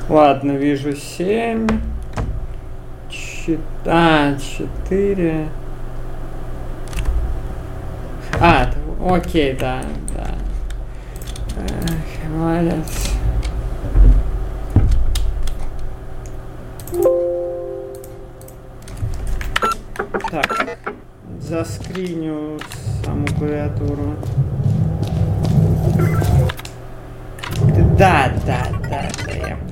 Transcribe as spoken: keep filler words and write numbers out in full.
Ладно, вижу семь. Чет... А, четыре. А, окей, да, да. Эх, молодец. Так, заскриню саму клавиатуру. Да, да, да, да, я